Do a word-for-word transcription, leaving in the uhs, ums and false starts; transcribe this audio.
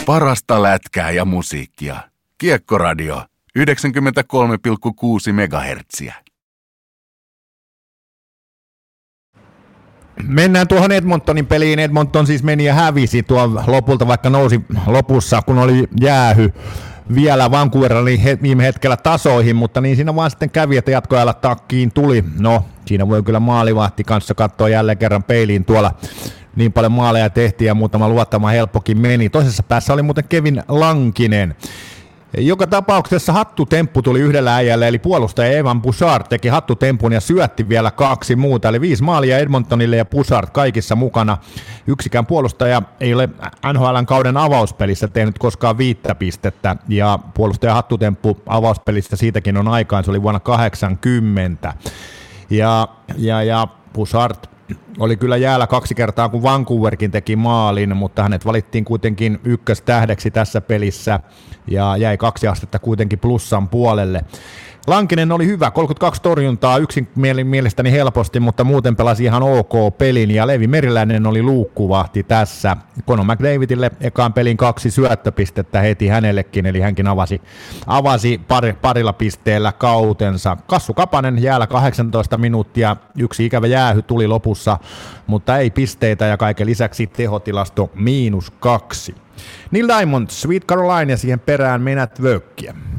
Parasta lätkää ja musiikkia. Kiekkoradio yhdeksänkymmentäkolme pilkku kuusi megahertsiä. Mennään tuohon Edmontonin peliin. Edmonton siis meni ja hävisi tuon lopulta, vaikka nousi lopussa, kun oli jäähy vielä Vancouver oli he, viime hetkellä tasoihin, mutta niin siinä vaan sitten kävi, että jatkoajalla takkiin tuli. No, siinä voi kyllä maalivahti kanssa katsoa jälleen kerran peiliin tuolla. Niin paljon maaleja tehtiin ja muutama luottama helppokin meni. Toisessa päässä oli muuten Kevin Lankinen. Joka tapauksessa hattutemppu tuli yhdellä äijällä, eli puolustaja Evan Bouchard teki hattutempun ja syötti vielä kaksi muuta, eli viisi maalia Edmontonille ja Bouchard kaikissa mukana. Yksikään puolustaja ei ole N H L:n kauden avauspelissä tehnyt koskaan viittä pistettä, ja puolustaja hattutemppu avauspelissä siitäkin on aikaan, se oli vuonna kahdeksankymmentä. Ja, ja, ja Bouchard oli kyllä jäällä kaksi kertaa, kun Vancouverkin teki maalin, mutta hänet valittiin kuitenkin ykköstähdeksi tässä pelissä ja jäi kaksi astetta kuitenkin plussan puolelle. Lankinen oli hyvä, kolmekymmentäkaksi torjuntaa, yksin mielestäni helposti, mutta muuten pelasi ihan ok pelin, ja Leevi Meriläinen oli luukkuvahti tässä. Conor McDavidille ekaan pelin kaksi syöttöpistettä heti hänellekin, eli hänkin avasi, avasi par, parilla pisteellä kautensa. Kassu Kapanen jäällä kahdeksantoista minuuttia, yksi ikävä jäähy tuli lopussa, mutta ei pisteitä, ja kaiken lisäksi tehotilasto miinus kaksi. Neil Diamond, Sweet Caroline, ja siihen perään Menat Vökkiä.